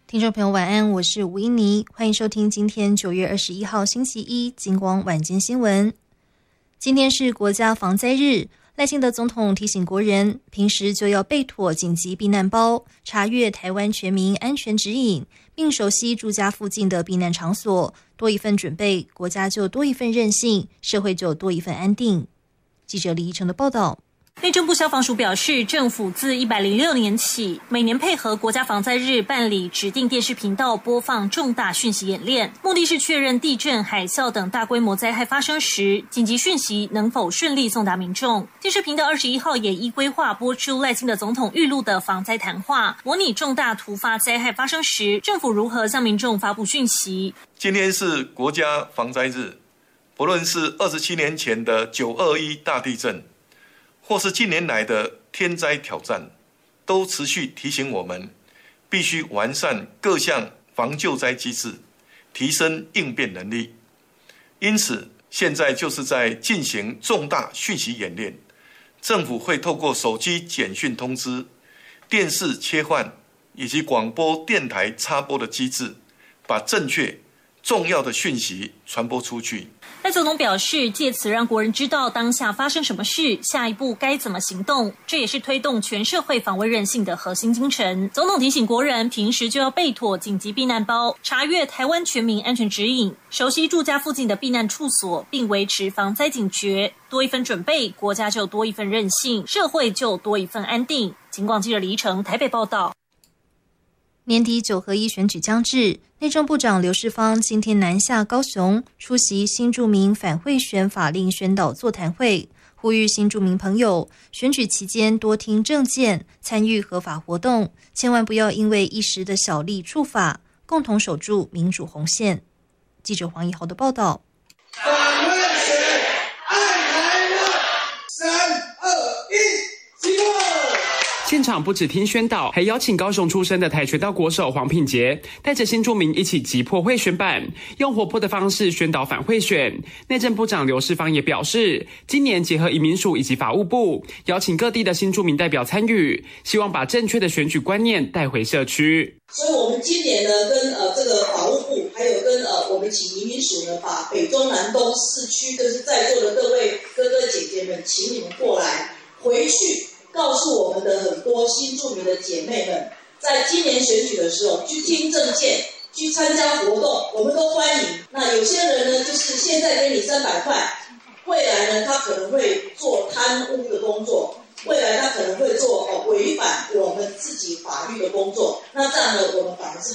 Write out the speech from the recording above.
听众朋友晚安，我是吴英妮，欢迎收听今天9月21号星期一金光晚间新闻。今天是国家防灾日，赖清德总统提醒国人，平时就要备妥紧急避难包，查阅台湾全民安全指引，并熟悉住家附近的避难场所，多一份准备，国家就多一份韧性，社会就多一份安定。记者李依成的报道。 内政部消防署表示，政府自106年起，每年配合国家防灾日办理指定电视频道播放重大讯息演练，目的是确认地震、海啸等大规模灾害发生时，紧急讯息能否顺利送达民众。电视频道21号也依规划播出赖清德总统预录的防灾谈话，模拟重大突发灾害发生时，政府如何向民众发布讯息。 今天是国家防灾日，不论是27年前的921大地震，或是近年来的天灾挑战，都持续提醒我们，必须完善各项防救灾机制，提升应变能力。因此，现在就是在进行重大讯息演练，政府会透过手机简讯通知、电视切换以及广播电台插播的机制，把正确重要的讯息传播出去。 赖总统表示，借此让国人知道当下发生什么事，下一步该怎么行动，这也是推动全社会防卫韧性的核心精神。总统提醒国人，平时就要备妥紧急避难包，查阅台湾全民安全指引，熟悉住家附近的避难处所，并维持防灾警觉。多一份准备，国家就多一份韧性，社会就多一份安定。警广记者黎成台北报道。 年底9合1选举将至，内政部长刘世芳今天南下高雄，出席新住民反贿选法令宣导座谈会，呼吁新住民朋友选举期间多听政见，参与合法活动，千万不要因为一时的小利触法，共同守住民主红线。记者黄怡豪的报道。 反贿选，爱台湾，3、2、1，起动！ 现场不只听宣导，还邀请高雄出生的跆拳道国手黄品杰，带着新住民一起击破贿选板，用活泼的方式宣导反贿选。内政部长刘世芳也表示，今年结合移民署以及法务部，邀请各地的新住民代表参与，希望把正确的选举观念带回社区。 所以我们今年呢，跟这个法务部，还有跟我们请移民署呢，把北中南东4区，就是在座的各位哥哥姐姐们，请你们过来，回去告诉我们的很多新住民的姐妹们，在今年选举的时候去听政见，去参加活动，我们都欢迎。那有些人呢，就是现在给你300块，未来呢他可能会做贪污的工作，未来他可能会做违反我们自己法律的工作，那这样呢我们反而是